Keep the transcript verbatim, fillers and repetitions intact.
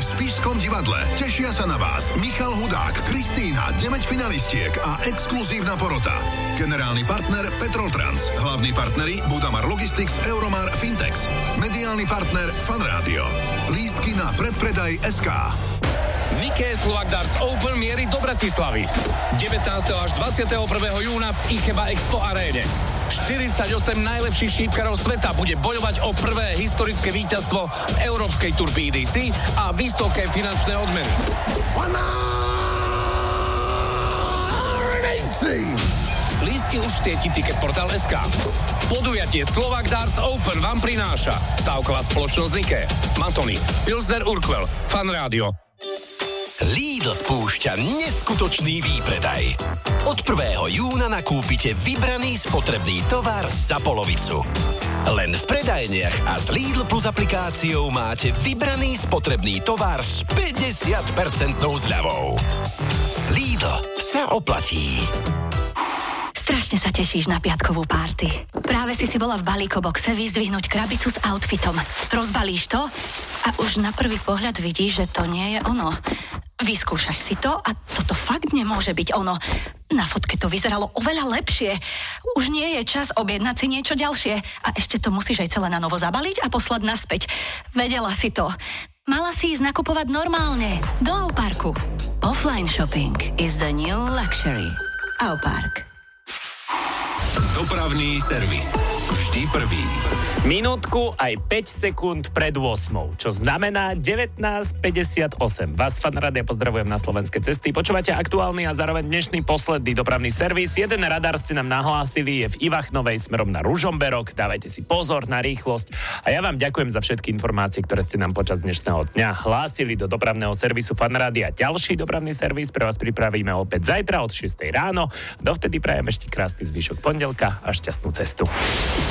Spišskom divadle. Tešia sa na vás Michal Hudák, Kristína, deväť finalistiek a exkluzívna porota. Generálny partner Petroltrans. Hlavní partneri Budamar Logistics, Euromar, Fintex. Mediálny partner Fan Rádio. Lístky na predpredaj bodka es ká. Nike Slovak Darts Open mierí do Bratislavy. devätnásteho až dvadsiateho prvého júna v Icheba Expo Aréne. štyridsaťosem najlepších šípkarov sveta bude bojovať o prvé historické víťazstvo v Európskej Tour pé dé cé a vysoké finančné odmeny. Lístky už v sieti Ticketportal bodka es ká. Podujatie Slovak Darts Open vám prináša stávková spoločnosť Nike, Matony, Pilsner Urquell, Fan Rádio. Lidl spúšťa neskutočný výpredaj. Od prvého júna nakúpite vybraný spotrebný tovar za polovicu. Len v predajniach a s Lidl Plus aplikáciou máte vybraný spotrebný tovar s päťdesiat percent zľavou. Lidl sa oplatí. Strašne sa tešíš na piatkovú párty. Práve si si bola v balíkoboxe vyzdvihnúť krabicu s outfitom. Rozbalíš to a už na prvý pohľad vidíš, že to nie je ono. Vyskúšaš si to a toto fakt nemôže byť ono. Na fotke to vyzeralo oveľa lepšie. Už nie je čas objednať si niečo ďalšie. A ešte to musíš aj celé na novo zabaliť a poslať naspäť. Vedela si to. Mala si ísť nakupovať normálne. Do Auparku. Offline shopping is the new luxury. Aupark. Dopravný servis. Vždy prvý. Minútku aj päť sekúnd pred ôsmou, čo znamená devätnásť päťdesiatosem. Vás, Fan Rádia, pozdravujem na Slovenské cesty. Počúvate aktuálny a zároveň dnešný posledný dopravný servis. Jeden radar ste nám nahlásili, je v Ivachnovej smerom na Ružomberok. Dávajte si pozor na rýchlosť. A ja vám ďakujem za všetky informácie, ktoré ste nám počas dnešného dňa hlásili do dopravného servisu Fan Rádia. Ďalší dopravný servis pre vás pripravíme opäť zajtra od šiestej ráno. Dovtedy prajem ešte krásny zvyšok pondelka a šťastnú cestu.